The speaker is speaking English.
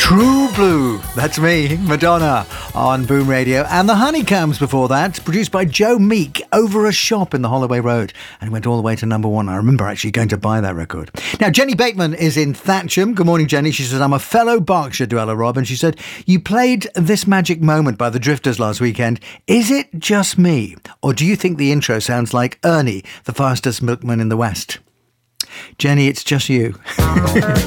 True Blue, that's me, Madonna, on Boom Radio. And the Honeycombs before that, produced by Joe Meek, Over a Shop in the Holloway Road. And went all the way to number one. I remember actually going to buy that record. Now, Jenny Bateman is in Thatcham. Good morning, Jenny. She says, I'm a fellow Berkshire dweller, Rob. And she said, you played This Magic Moment by the Drifters last weekend. Is it just me? Or do you think the intro sounds like Ernie, the fastest milkman in the West? Jenny, it's just you.